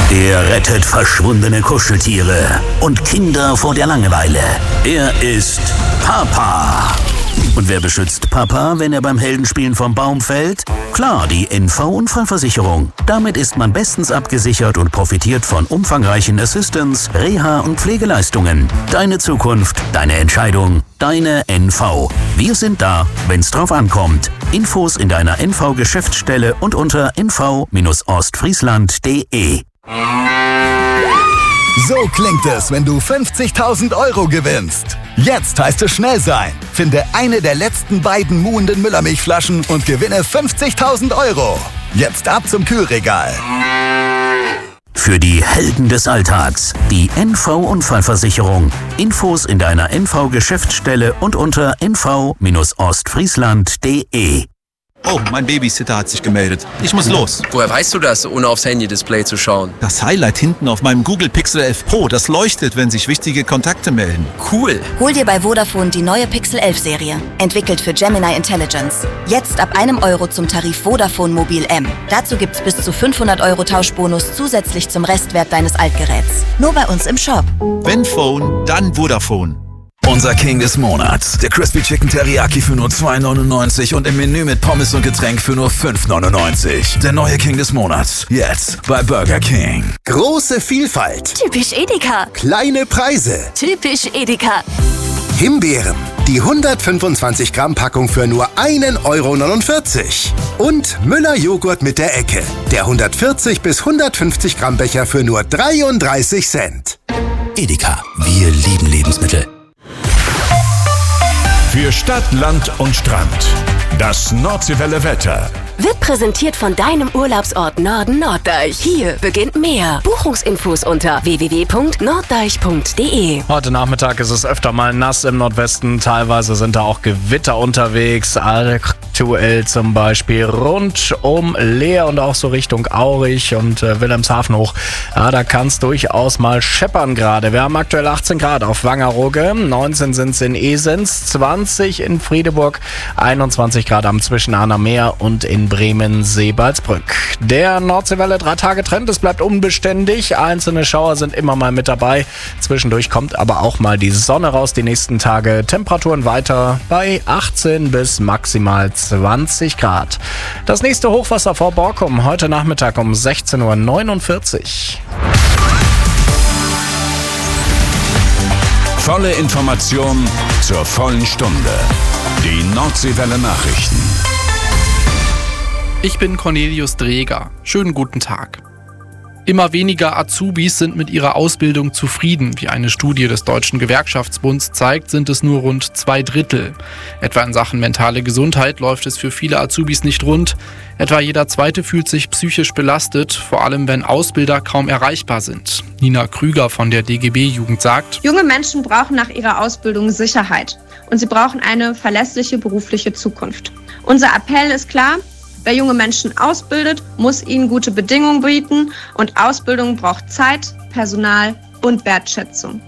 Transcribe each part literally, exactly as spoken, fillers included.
Er rettet verschwundene Kuscheltiere und Kinder vor der Langeweile. Er ist Papa. Und wer beschützt Papa, wenn er beim Heldenspielen vom Baum fällt? Klar, die N V-Unfallversicherung. Damit ist man bestens abgesichert und profitiert von umfangreichen Assistance, Reha- und Pflegeleistungen. Deine Zukunft, deine Entscheidung, deine N V. Wir sind da, wenn's drauf ankommt. Infos in deiner N V-Geschäftsstelle und unter n v ostfriesland punkt de. So klingt es, wenn du fünfzigtausend Euro gewinnst. Jetzt heißt es schnell sein. Finde eine der letzten beiden muhenden Müllermilchflaschen und gewinne fünfzigtausend Euro. Jetzt ab zum Kühlregal. Für die Helden des Alltags, die N V-Unfallversicherung. Infos in deiner N V-Geschäftsstelle und unter n v ostfriesland punkt de. Oh, mein Babysitter hat sich gemeldet. Ich muss los. Woher weißt du das, ohne aufs Handy-Display zu schauen? Das Highlight hinten auf meinem Google Pixel elf Pro, das leuchtet, wenn sich wichtige Kontakte melden. Cool. Hol dir bei Vodafone die neue Pixel elf Serie. Entwickelt für Gemini Intelligence. Jetzt ab einem Euro zum Tarif Vodafone Mobil M. Dazu gibt's bis zu fünfhundert Euro Tauschbonus zusätzlich zum Restwert deines Altgeräts. Nur bei uns im Shop. Wenn Phone, dann Vodafone. Unser King des Monats. Der Crispy Chicken Teriyaki für nur zwei neunundneunzig und im Menü mit Pommes und Getränk für nur fünf neunundneunzig. Der neue King des Monats. Jetzt bei Burger King. Große Vielfalt. Typisch Edeka. Kleine Preise. Typisch Edeka. Himbeeren. Die hundertfünfundzwanzig Gramm Packung für nur ein Euro neunundvierzig. Und Müller Joghurt mit der Ecke. Der hundertvierzig bis hundertfünfzig Gramm Becher für nur dreiunddreißig Cent. Edeka, wir lieben Lebensmittel. Für Stadt, Land und Strand. Das Nordseewelle Wetter. Wird präsentiert von deinem Urlaubsort Norden Norddeich. Hier beginnt mehr. Buchungsinfos unter w w w punkt norddeich punkt de. Heute Nachmittag ist es öfter mal nass im Nordwesten. Teilweise sind da auch Gewitter unterwegs. Aktuell zum Beispiel rund um Leer und auch so Richtung Aurich und äh, Wilhelmshaven hoch. Ja, da kann es durchaus mal scheppern gerade. Wir haben aktuell achtzehn Grad auf Wangerooge, neunzehn sind es in Esens, zwanzig in Friedeburg, einundzwanzig Grad am Zwischenahner Meer und in Bremen-Seebaldsbrück. Der Nordseewelle drei-Tage-Trend, es bleibt unbeständig. Einzelne Schauer sind immer mal mit dabei. Zwischendurch kommt aber auch mal die Sonne raus die nächsten Tage. Temperaturen weiter bei achtzehn bis maximal zwanzig Grad. Das nächste Hochwasser vor Borkum heute Nachmittag um sechzehn Uhr neunundvierzig. Volle Information zur vollen Stunde. Die Nordseewelle Nachrichten. Ich bin Cornelius Dreger. Schönen guten Tag. Immer weniger Azubis sind mit ihrer Ausbildung zufrieden. Wie eine Studie des Deutschen Gewerkschaftsbunds zeigt, sind es nur rund zwei Drittel. Etwa in Sachen mentale Gesundheit läuft es für viele Azubis nicht rund. Etwa jeder Zweite fühlt sich psychisch belastet, vor allem wenn Ausbilder kaum erreichbar sind. Nina Krüger von der D G B-Jugend sagt: Junge Menschen brauchen nach ihrer Ausbildung Sicherheit und sie brauchen eine verlässliche berufliche Zukunft. Unser Appell ist klar: Wer junge Menschen ausbildet, muss ihnen gute Bedingungen bieten und Ausbildung braucht Zeit, Personal und Wertschätzung.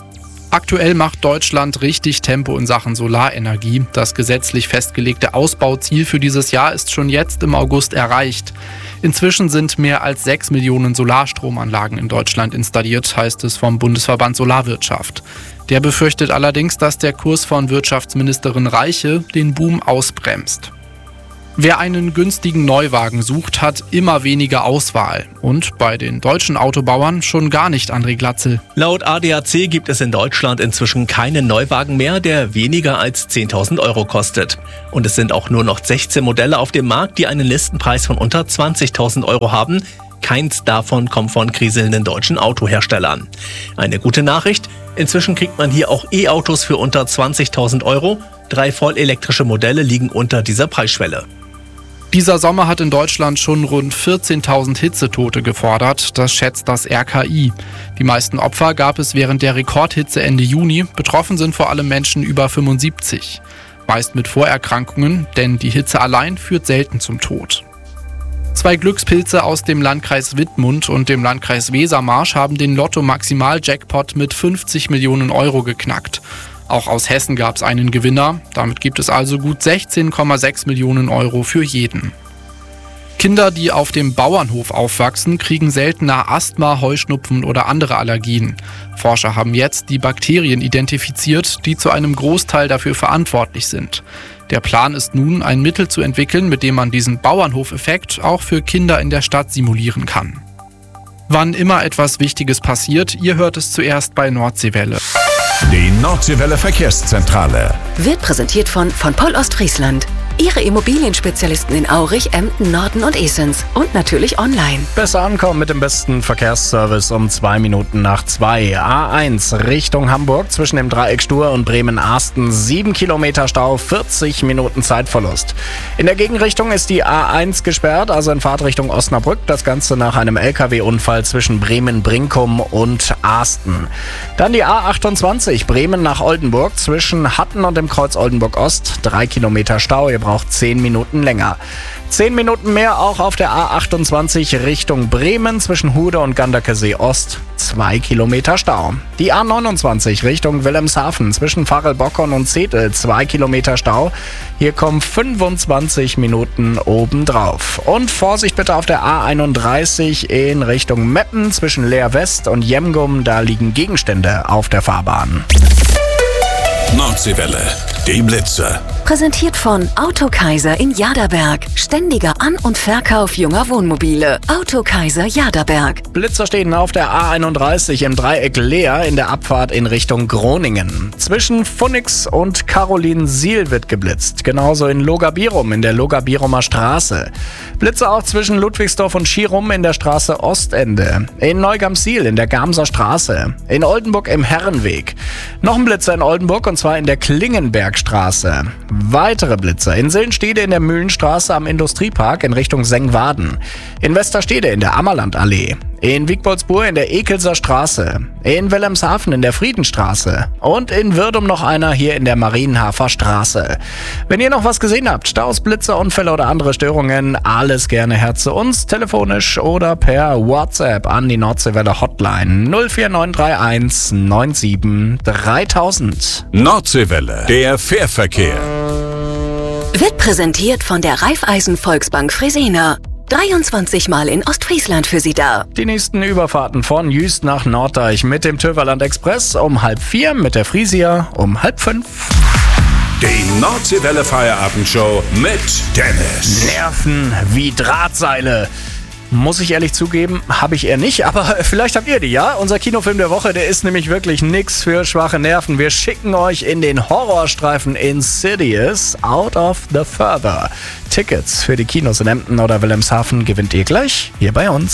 Aktuell macht Deutschland richtig Tempo in Sachen Solarenergie. Das gesetzlich festgelegte Ausbauziel für dieses Jahr ist schon jetzt im August erreicht. Inzwischen sind mehr als sechs Millionen Solarstromanlagen in Deutschland installiert, heißt es vom Bundesverband Solarwirtschaft. Der befürchtet allerdings, dass der Kurs von Wirtschaftsministerin Reiche den Boom ausbremst. Wer einen günstigen Neuwagen sucht, hat immer weniger Auswahl. Und bei den deutschen Autobauern schon gar nicht, André Glatzel. Laut A D A C gibt es in Deutschland inzwischen keinen Neuwagen mehr, der weniger als zehntausend Euro kostet. Und es sind auch nur noch sechzehn Modelle auf dem Markt, die einen Listenpreis von unter zwanzigtausend Euro haben. Keins davon kommt von kriselnden deutschen Autoherstellern. Eine gute Nachricht: Inzwischen kriegt man hier auch E-Autos für unter zwanzigtausend Euro. Drei vollelektrische Modelle liegen unter dieser Preisschwelle. Dieser Sommer hat in Deutschland schon rund vierzehntausend Hitzetote gefordert, das schätzt das R K I. Die meisten Opfer gab es während der Rekordhitze Ende Juni. Betroffen sind vor allem Menschen über fünfundsiebzig. Meist mit Vorerkrankungen, denn die Hitze allein führt selten zum Tod. Zwei Glückspilze aus dem Landkreis Wittmund und dem Landkreis Wesermarsch haben den Lotto-Maximal-Jackpot mit fünfzig Millionen Euro geknackt. Auch aus Hessen gab es einen Gewinner. Damit gibt es also gut sechzehn Komma sechs Millionen Euro für jeden. Kinder, die auf dem Bauernhof aufwachsen, kriegen seltener Asthma, Heuschnupfen oder andere Allergien. Forscher haben jetzt die Bakterien identifiziert, die zu einem Großteil dafür verantwortlich sind. Der Plan ist nun, ein Mittel zu entwickeln, mit dem man diesen Bauernhofeffekt auch für Kinder in der Stadt simulieren kann. Wann immer etwas Wichtiges passiert, ihr hört es zuerst bei Nordseewelle. Die Nordseewelle Verkehrszentrale Wird präsentiert von von Poll Ostfriesland. Ihre Immobilienspezialisten in Aurich, Emden, Norden und Esens. Und natürlich online. Besser ankommen mit dem besten Verkehrsservice um zwei Minuten nach zwei. A eins Richtung Hamburg zwischen dem Dreieck Stur und Bremen-Arsten. sieben Kilometer Stau, vierzig Minuten Zeitverlust. In der Gegenrichtung ist die A eins gesperrt, also in Fahrtrichtung Osnabrück. Das Ganze nach einem L K W-Unfall zwischen Bremen-Brinkum und Arsten. Dann die A achtundzwanzig Bremen nach Oldenburg zwischen Hatten und dem Kreuz Oldenburg-Ost. drei Kilometer Stau. Ihr braucht zehn Minuten länger. zehn Minuten mehr auch auf der A achtundzwanzig Richtung Bremen zwischen Hude und Ganderkesee Ost. zwei Kilometer Stau. Die A neunundzwanzig Richtung Wilhelmshaven zwischen Varelbockern und Zetel. zwei Kilometer Stau. Hier kommen fünfundzwanzig Minuten obendrauf. Und Vorsicht bitte auf der A einunddreißig in Richtung Meppen zwischen Leer West und Jemgum. Da liegen Gegenstände auf der Fahrbahn. Nordseewelle, die Blitzer. Präsentiert von Autokaiser in Jaderberg. Ständiger An- und Verkauf junger Wohnmobile. Autokaiser Jaderberg. Blitzer stehen auf der A einunddreißig im Dreieck Leer in der Abfahrt in Richtung Groningen. Zwischen Pfunix und Carolinsiel wird geblitzt. Genauso in Logabirum in der Logabirumer Straße. Blitzer auch zwischen Ludwigsdorf und Schirum in der Straße Ostende. In Neugamsiel in der Gamser Straße. In Oldenburg im Herrenweg. Noch ein Blitzer in Oldenburg und zwar in der Klingenbergstraße. Weitere Blitzer in Sillenstede in der Mühlenstraße am Industriepark in Richtung Sengwarden. In Westerstede in der Ammerlandallee. In Wiegboldsburg in der Ekelser Straße. In Wilhelmshaven in der Friedenstraße. Und in Würdum noch einer hier in der Marienhafer Straße. Wenn ihr noch was gesehen habt, Staus, Blitzer, Unfälle oder andere Störungen, alles gerne her zu uns, telefonisch oder per WhatsApp an die Nordseewelle Hotline null vier neun drei eins neun sieben dreitausend. Nordseewelle, der Fährverkehr. Wird präsentiert von der Raiffeisen Volksbank Fresenier. dreiundzwanzig Mal in Ostfriesland für Sie da. Die nächsten Überfahrten von Jüst nach Norddeich mit dem Töverland Express um halb vier, mit der Frisia um halb fünf. Die Nordseewelle Feierabendshow mit Dennis. Nerven wie Drahtseile. Muss ich ehrlich zugeben, habe ich eher nicht, aber vielleicht habt ihr die, ja? Unser Kinofilm der Woche, der ist nämlich wirklich nix für schwache Nerven. Wir schicken euch in den Horrorstreifen Insidious Out of the Further. Tickets für die Kinos in Emden oder Wilhelmshaven gewinnt ihr gleich hier bei uns.